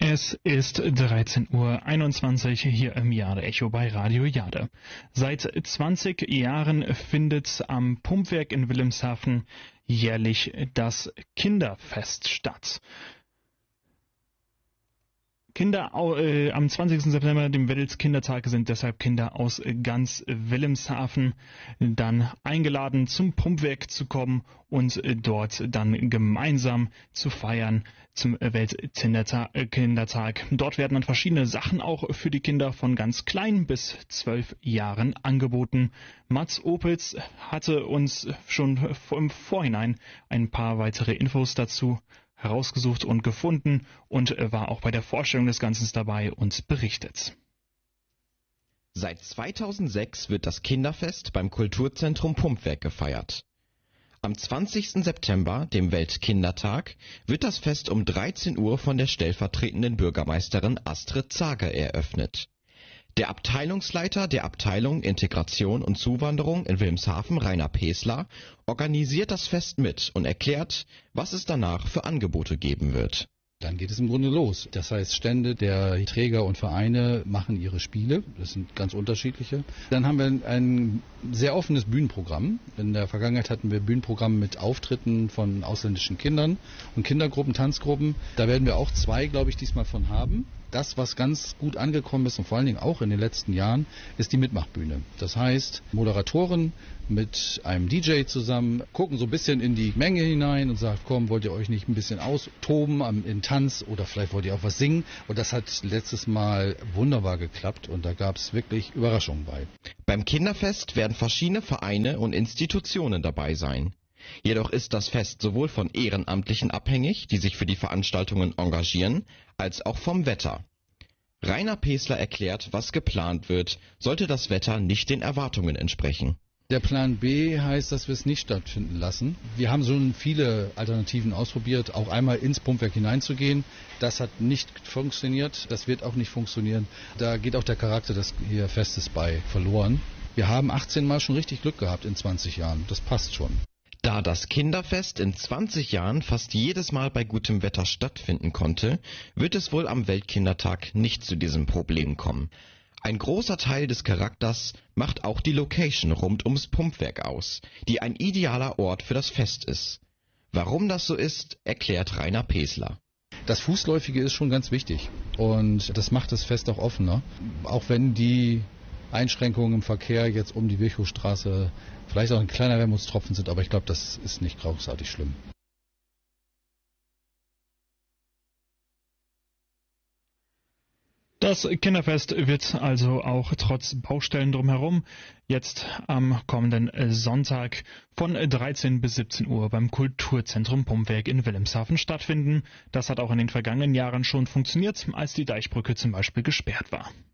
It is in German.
Es ist 13:21 Uhr hier im Jade-Echo bei Radio Jade. Seit 20 Jahren findet am Pumpwerk in Wilhelmshaven jährlich das Kinderfest statt. Am 20. September, dem Weltkindertag, sind deshalb Kinder aus ganz Wilhelmshaven dann eingeladen, zum Pumpwerk zu kommen und dort dann gemeinsam zu feiern zum Weltkindertag. Dort werden dann verschiedene Sachen auch für die Kinder von ganz klein bis 12 Jahren angeboten. Mats Opitz hatte uns schon im Vorhinein ein paar weitere Infos dazu herausgesucht und gefunden und war auch bei der Vorstellung des Ganzen dabei und berichtet. Seit 2006 wird das Kinderfest beim Kulturzentrum Pumpwerk gefeiert. Am 20. September, dem Weltkindertag, wird das Fest um 13 Uhr von der stellvertretenden Bürgermeisterin Astrid Zager eröffnet. Der Abteilungsleiter der Abteilung Integration und Zuwanderung in Wilhelmshaven, Rainer Pesler, organisiert das Fest mit und erklärt, was es danach für Angebote geben wird. Dann geht es im Grunde los. Das heißt, Stände der Träger und Vereine machen ihre Spiele. Das sind ganz unterschiedliche. Dann haben wir ein sehr offenes Bühnenprogramm. In der Vergangenheit hatten wir Bühnenprogramm mit Auftritten von ausländischen Kindern und Kindergruppen, Tanzgruppen. Da werden wir auch 2, glaube ich, diesmal von haben. Das, was ganz gut angekommen ist und vor allen Dingen auch in den letzten Jahren, ist die Mitmachbühne. Das heißt, Moderatoren mit einem DJ zusammen gucken so ein bisschen in die Menge hinein und sagen, komm, wollt ihr euch nicht ein bisschen austoben in Tanz oder vielleicht wollt ihr auch was singen? Und das hat letztes Mal wunderbar geklappt und da gab es wirklich Überraschungen bei. Beim Kinderfest werden verschiedene Vereine und Institutionen dabei sein. Jedoch ist das Fest sowohl von Ehrenamtlichen abhängig, die sich für die Veranstaltungen engagieren, als auch vom Wetter. Rainer Pesler erklärt, was geplant wird, sollte das Wetter nicht den Erwartungen entsprechen. Der Plan B heißt, dass wir es nicht stattfinden lassen. Wir haben schon viele Alternativen ausprobiert, auch einmal ins Pumpwerk hineinzugehen. Das hat nicht funktioniert, das wird auch nicht funktionieren. Da geht auch der Charakter des hier Festes bei verloren. Wir haben 18 Mal schon richtig Glück gehabt in 20 Jahren, das passt schon. Da das Kinderfest in 20 Jahren fast jedes Mal bei gutem Wetter stattfinden konnte, wird es wohl am Weltkindertag nicht zu diesem Problem kommen. Ein großer Teil des Charakters macht auch die Location rund ums Pumpwerk aus, die ein idealer Ort für das Fest ist. Warum das so ist, erklärt Rainer Pesler. Das Fußläufige ist schon ganz wichtig und das macht das Fest auch offener, auch wenn die Einschränkungen im Verkehr jetzt um die Virchowstraße vielleicht auch ein kleiner Wermutstropfen sind, aber ich glaube, das ist nicht großartig schlimm. Das Kinderfest wird also auch trotz Baustellen drumherum jetzt am kommenden Sonntag von 13 bis 17 Uhr beim Kulturzentrum Pumpwerk in Wilhelmshaven stattfinden. Das hat auch in den vergangenen Jahren schon funktioniert, als die Deichbrücke zum Beispiel gesperrt war.